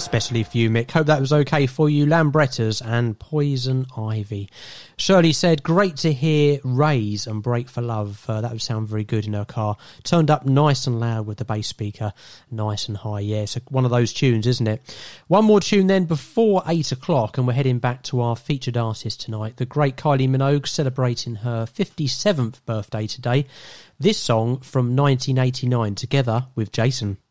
Especially for you, Mick. Hope that was okay for you. Lambrettas and Poison Ivy. Shirley said, great to hear Raise and Break for Love. That would sound very good in her car. Turned up nice and loud with the bass speaker. Nice and high, yeah. So one of those tunes, isn't it? One more tune then before 8 o'clock, and we're heading back to our featured artist tonight, the great Kylie Minogue, celebrating her 57th birthday today. This song from 1989, together with Jason.